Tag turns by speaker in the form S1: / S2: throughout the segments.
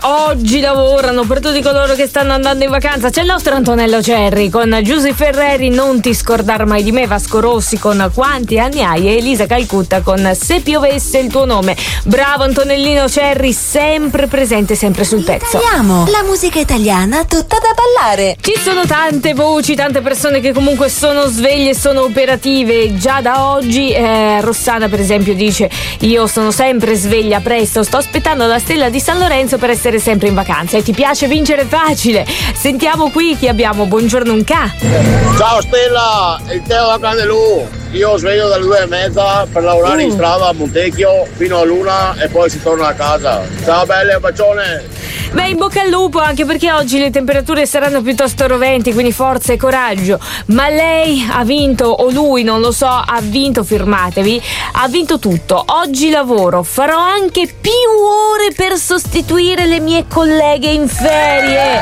S1: oggi lavorano, per tutti coloro che stanno andando in vacanza. C'è il nostro Antonello Cerri con Giusy Ferreri, Non ti scordar mai di me, Vasco Rossi con Quanti anni hai e Elisa Calcutta con Se piovesse il tuo nome. Bravo Antonellino Cerri, sempre presente, sempre sul pezzo.
S2: Italiamo, la musica italiana tutta da ballare.
S1: Ci sono tante voci, tante persone che comunque sono sveglie, sono operative già da oggi. Rossana per esempio dice: io sono sempre sveglia presto, sto aspettando la stella di San Lorenzo per essere sempre in vacanza. E ti piace vincere facile? Sentiamo qui chi abbiamo. Buongiorno Unca.
S3: Ciao Stella, il Teo da Candelù. Io sveglio dalle 2:30 per lavorare in strada a Montecchio fino a l'1 e poi si torna a casa. Ciao belle, un bacione.
S1: Beh, in bocca al lupo, anche perché oggi le temperature saranno piuttosto roventi, quindi forza e coraggio. Ma lei ha vinto, o lui, non lo so, ha vinto, firmatevi, ha vinto tutto. Oggi lavoro, farò anche più ore per sostituire le mie colleghe in ferie.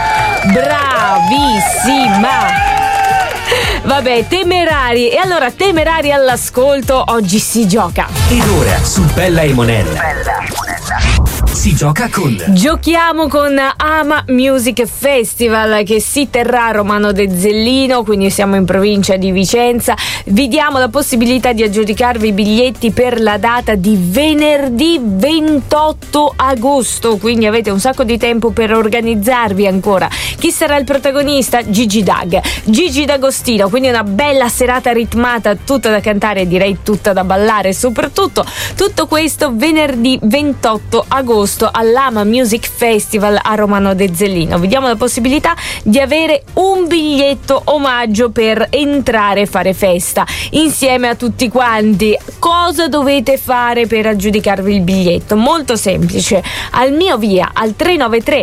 S1: Bravissima! Vabbè, Temerari. E allora, Temerari all'ascolto, oggi si gioca.
S4: Ed ora, su Bella e Monella, si gioca con...
S1: Giochiamo con Ama Music Festival che si terrà a Romano de Zellino, quindi siamo in provincia di Vicenza. Vi diamo la possibilità di aggiudicarvi i biglietti per la data di venerdì 28 agosto, quindi avete un sacco di tempo per organizzarvi ancora. Chi sarà il protagonista? Gigi D'Agostino, quindi una bella serata ritmata, tutta da cantare e direi tutta da ballare soprattutto. Tutto questo venerdì 28 agosto all'Ama Music Festival a Romano de Zellino. Vi diamo la possibilità di avere un biglietto omaggio per entrare e fare festa insieme a tutti quanti. Cosa dovete fare per aggiudicarvi il biglietto? Molto semplice, al mio via al 393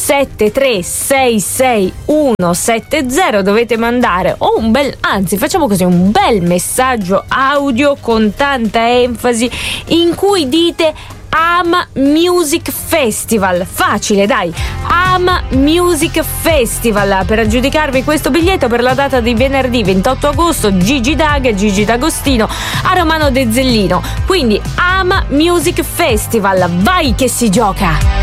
S1: 7366 170 dovete mandare un bel messaggio audio con tanta enfasi in cui dite Ama Music Festival. Facile, dai. Ama Music Festival per aggiudicarvi questo biglietto per la data di venerdì 28 agosto. Gigi D'Agostino a Romano de Zellino. Quindi Ama Music Festival. Vai che si gioca.